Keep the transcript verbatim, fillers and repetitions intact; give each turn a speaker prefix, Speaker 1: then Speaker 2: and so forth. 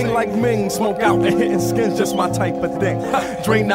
Speaker 1: Sing like Ming, smoke out and hitting skins, just my type of thing. Drain